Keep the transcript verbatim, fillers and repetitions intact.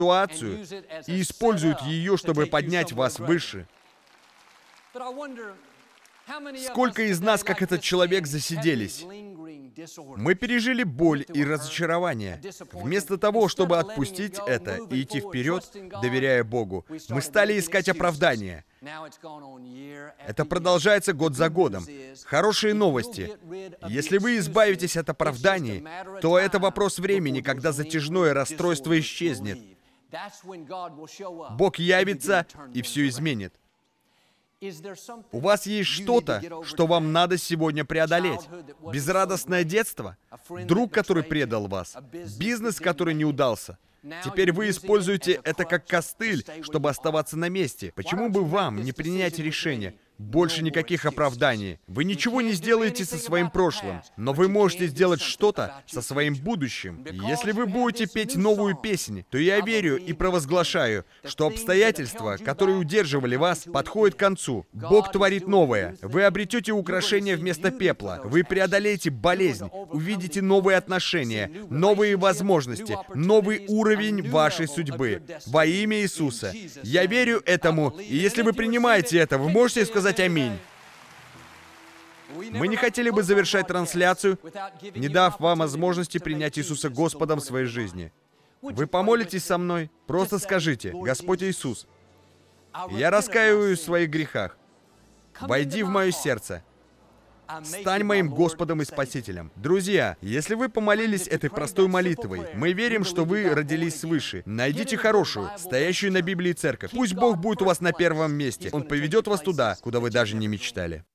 ситуацию и используют ее, чтобы поднять вас выше. Сколько из нас, как этот человек, засиделись? Мы пережили боль и разочарование. Вместо того, чтобы отпустить это и идти вперед, доверяя Богу, мы стали искать оправдания. Это продолжается год за годом. Хорошие новости. Если вы избавитесь от оправданий, то это вопрос времени, когда затяжное расстройство исчезнет. Бог явится и все изменит. У вас есть что-то, что вам надо сегодня преодолеть. Безрадостное детство, друг, который предал вас, бизнес, который не удался. Теперь вы используете это как костыль, чтобы оставаться на месте. Почему бы вам не принять решение? Больше никаких оправданий. Вы ничего не сделаете со своим прошлым, но вы можете сделать что-то со своим будущим. Если вы будете петь новую песнь, то я верю и провозглашаю, что обстоятельства, которые удерживали вас, подходят к концу. Бог творит новое. Вы обретете украшения вместо пепла. Вы преодолеете болезнь, увидите новые отношения, новые возможности, новый уровень вашей судьбы. Во имя Иисуса. Я верю этому, и если вы принимаете это, вы можете сказать аминь. Мы не хотели бы завершать трансляцию, не дав вам возможности принять Иисуса Господом в своей жизни. Вы помолитесь со мной? Просто скажите: «Господь Иисус, я раскаиваюсь в своих грехах. Войди в мое сердце. Стань моим Господом и Спасителем». Друзья, если вы помолились этой простой молитвой, мы верим, что вы родились свыше. Найдите хорошую, стоящую на Библии церковь. Пусть Бог будет у вас на первом месте. Он поведет вас туда, куда вы даже не мечтали.